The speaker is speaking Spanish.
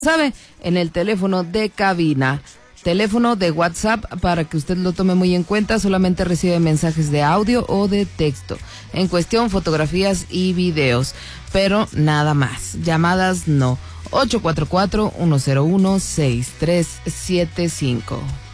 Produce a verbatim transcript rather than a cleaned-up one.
sabe, en el teléfono de cabina. Teléfono de WhatsApp para que usted lo tome muy en cuenta, solamente recibe mensajes de audio o de texto. En cuestión, fotografías y videos, pero nada más. Llamadas no. ocho cuatro cuatro, uno cero uno, seis tres siete cinco.